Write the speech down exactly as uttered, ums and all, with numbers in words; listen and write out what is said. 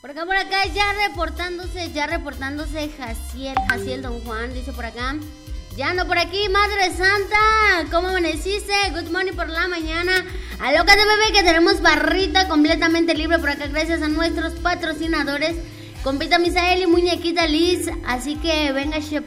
Por acá, por acá, ya reportándose, ya reportándose Jaciel, Jaciel Don Juan, dice por acá. Ya ando por aquí, Madre Santa, ¿cómo amaneciste? Good morning por la mañana. Alócate, bebé, que tenemos barrita completamente libre por acá gracias a nuestros patrocinadores. Compita Misael y Muñequita Liz, así que venga, chepa.